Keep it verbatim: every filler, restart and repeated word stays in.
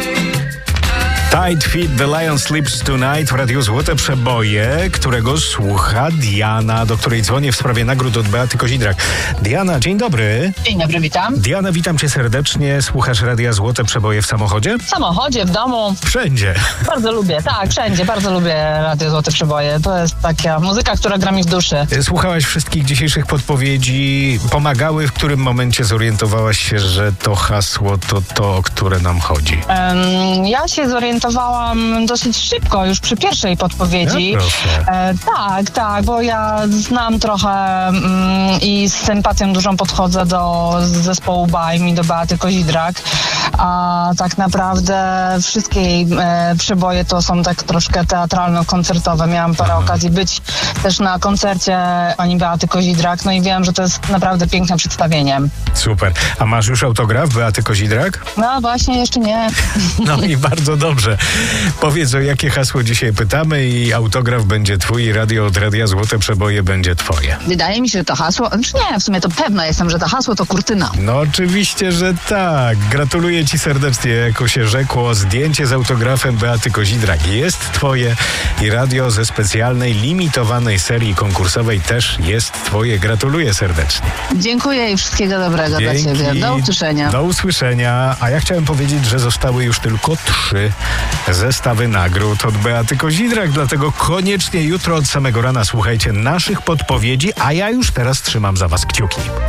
Tight Fit, The Lion Sleeps Tonight w Radiu Złote Przeboje, którego słucha Diana, do której dzwonię w sprawie nagród od Beaty Kozidrak. Diana, dzień dobry. Dzień dobry, witam. Diana, witam cię serdecznie. Słuchasz Radia Złote Przeboje w samochodzie? W samochodzie, w domu. Wszędzie. Bardzo lubię, tak, wszędzie. Bardzo lubię Radio Złote Przeboje. To jest taka muzyka, która gra mi w duszy. Słuchałaś wszystkich dzisiejszych podpowiedzi. Pomagały, w którym momencie zorientowałaś się, że to hasło to to, o które nam chodzi? Um, ja się zorientowałam dosyć szybko, już przy pierwszej podpowiedzi. Ja, proszę. E, tak, tak, bo ja znam trochę mm, i z sympatią dużą podchodzę do zespołu Bajm i do Beaty Kozidrak. A tak naprawdę wszystkie jej e, przeboje to są tak troszkę teatralno-koncertowe. Miałam parę Aha. okazji być też na koncercie pani Beaty Kozidrak, no i wiem, że to jest naprawdę piękne przedstawienie. Super. A masz już autograf Beaty Kozidrak? No właśnie, jeszcze nie. No i bardzo dobrze. Powiedz, o jakie hasło dzisiaj pytamy i autograf będzie twój i radio od Radia Złote Przeboje będzie twoje. Wydaje mi się, że to hasło, znaczy nie, w sumie to pewna jestem, że to hasło to kurtyna. No oczywiście, że tak. Gratuluję ci serdecznie, jako się rzekło. Zdjęcie z autografem Beaty Kozidrak jest twoje i radio ze specjalnej, limitowanej serii konkursowej też jest twoje. Gratuluję serdecznie. Dziękuję i wszystkiego dobrego Dzięki. dla ciebie. Do usłyszenia. Do usłyszenia. A ja chciałem powiedzieć, że zostały już tylko trzy zestawy nagród od Beaty Kozidrak, dlatego koniecznie jutro od samego rana słuchajcie naszych podpowiedzi, a ja już teraz trzymam za was kciuki.